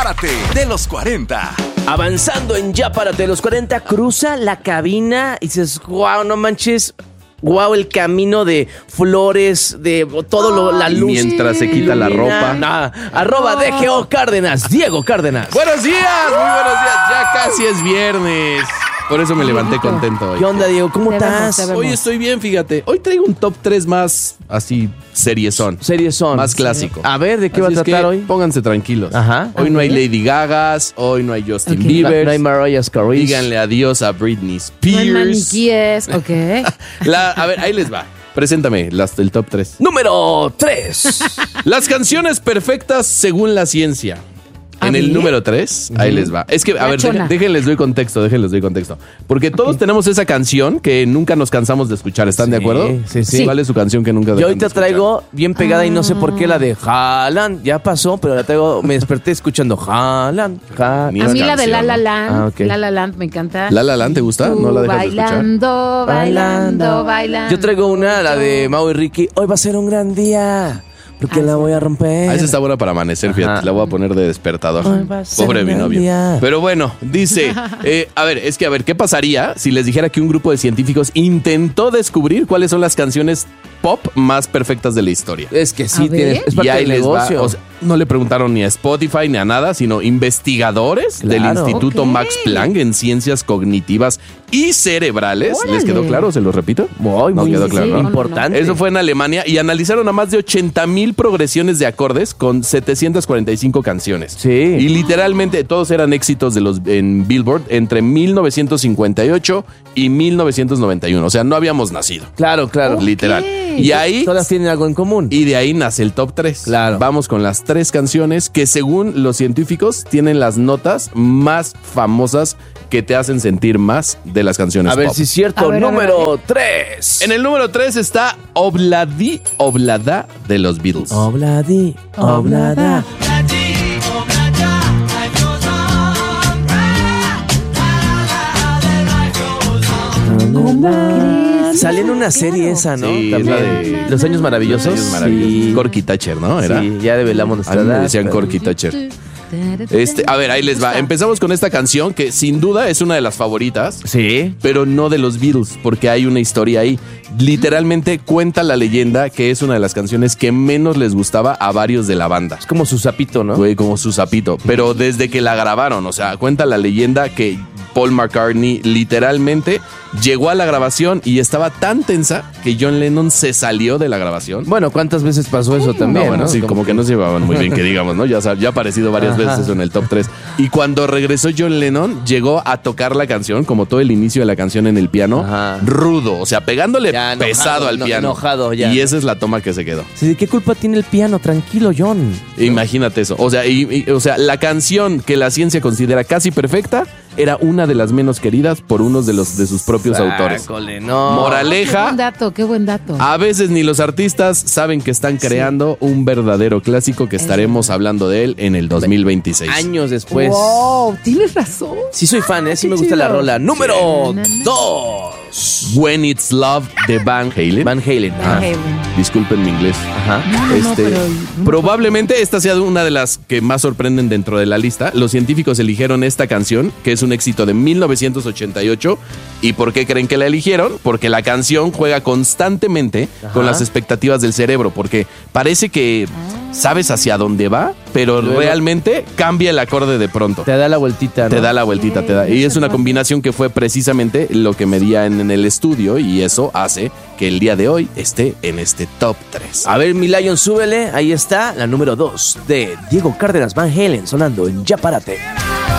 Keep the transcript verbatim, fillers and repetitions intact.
Párate de los cuarenta. Avanzando en Ya Párate de los cuarenta, cruza la cabina y dices, wow, no manches. Wow, el camino de flores, de todo lo, la luz. Mientras se quita la ropa. Nah, arroba D G O Cárdenas, Diego Cárdenas. Buenos días, muy buenos días. Ya casi es viernes. Por eso me levanté contento hoy. ¿Qué onda, Diego? ¿Cómo Te estás? vemos, te vemos. Hoy estoy bien, fíjate. Hoy traigo un top tres más así, seriezón. Series son. Más clásico. A ver, ¿de qué Así va a es tratar que hoy? Pónganse tranquilos. Ajá. Hoy A no hay ver. Lady Gagas, hoy no hay Justin Ok. Bieber. No hay Mariah Carey. Díganle adiós a Britney No hay Spears. maniquíes, ok. La- a ver, ahí les va. Preséntame las del top tres. Número tres. Las canciones perfectas según la ciencia. A En el ver. número tres, ahí les va. Es que, a ver, Gachona. dejen- déjenles doy contexto, déjenles doy contexto. Porque todos tenemos esa canción que nunca nos cansamos de escuchar, ¿están de Sí, acuerdo? sí, sí. ¿Cuál es su canción que nunca Yo dejan ahorita de escuchar? traigo bien pegada y no sé por qué la de Haaland. Ya pasó, pero la traigo, me desperté escuchando Haaland. Haaland. Ni A es mí la de La La canción, Land, Ah, ok. La La Land me encanta. ¿La La Land te gusta? Tú ¿No la dejas de escuchar? bailando, bailando, bailando. Yo traigo una, la de Mau y Ricky. Hoy va a ser un gran día, porque Ah, la sí. voy a romper. Ah, esa está buena para amanecer, fíjate. Ajá. La voy a poner de despertador. Ay, va a ser Pobre un mi gran novio. día. Pero bueno, dice, eh, a ver, es que a ver, ¿qué pasaría si les dijera que un grupo de científicos intentó descubrir cuáles son las canciones pop más perfectas de la historia? Es que sí, A ver. tienes, es Y parte ahí del les va, negocio. o sea, no le preguntaron ni a Spotify ni a nada, sino investigadores del Claro. Instituto Ok. Max Planck en Ciencias Cognitivas y Cerebrales. ¿Les Órale. quedó claro? ¿Se los repito? Muy, no muy quedó sí, claro, sí. ¿no? No, no, no. Importante. Eso fue en Alemania y analizaron a más de ochenta mil progresiones de acordes con setecientas cuarenta y cinco canciones. Sí. Y literalmente todos eran éxitos de los en Billboard entre mil novecientos cincuenta y ocho y mil novecientos noventa y uno. O sea, no habíamos nacido. Claro, claro. Literal. Y ahí Todas tienen algo en común. y de ahí nace el top tres. Claro. Vamos con las tres canciones que según los científicos tienen las notas más famosas que te hacen sentir más de las canciones A ver pop. si es cierto. A ver, a ver, Número tres. En el número tres está Obladi Oblada de los Beatles. Obladi, oblada. Salió en una serie esa, ¿no? Sí, es la de- Los Años Maravillosos. Ellos maravillosos. Sí. Corky Thatcher, ¿no? Era. Sí, ya develamos A nuestra mí me edad, decían pero- Corky Thatcher. Este, a ver, ahí les va. Empezamos con esta canción que sin duda es una de las favoritas. Sí. Pero no de los Beatles, porque hay una historia ahí. Literalmente cuenta la leyenda que es una de las canciones que menos les gustaba a varios de la banda. Es como su sapito, ¿no? Güey, como su sapito. Pero desde que la grabaron, o sea, cuenta la leyenda que Paul McCartney literalmente llegó a la grabación y estaba tan tensa que John Lennon se salió de la grabación. Bueno, ¿cuántas veces pasó eso también? No, bueno, ¿no? sí, como que no se llevaban muy bien, que digamos, ¿no? Ya, sa- ya ha aparecido varias Ajá. veces eso en el top tres. Y cuando regresó John Lennon, llegó a tocar la canción, como todo el inicio de la canción en el piano, Ajá. rudo, o sea, pegándole Ya enojado, pesado al no- piano. enojado ya. Y esa es la toma que se quedó. Sí, ¿qué culpa tiene el piano? Tranquilo, John. Imagínate eso. O sea, y- y- o sea, la canción que la ciencia considera casi perfecta era una de las menos queridas por unos de los de sus propios autores. Sácole, no. Moraleja. Qué buen dato, qué buen dato. A veces ni los artistas saben que están creando un verdadero clásico que estaremos hablando de él en el dos mil veintiséis. Años después. Wow, tienes razón. Sí soy fan, ¿eh? Sí Qué me gusta chido. la rola. Número Sí. dos. When It's Love de Van Halen. Van Halen. Van Ah, Halen. Disculpen mi inglés. Ajá. No, no, no, Este, pero- probablemente esta sea una de las que más sorprenden dentro de la lista. Los científicos eligieron esta canción, que es un éxito de mil novecientos ochenta y ocho. ¿Y por qué creen que la eligieron? Porque la canción juega constantemente Ajá. con las expectativas del cerebro, porque parece que sabes hacia dónde va, pero Luego- realmente cambia el acorde de pronto. Te da la vueltita, ¿no? Te da la vueltita, te da. Y es una combinación que fue precisamente lo que medía en, en el estudio y eso hace que el día de hoy esté en este top tres. A ver, mi Lion, súbele. Ahí está la número dos de Diego Cárdenas Van Halen sonando en Ya Párate.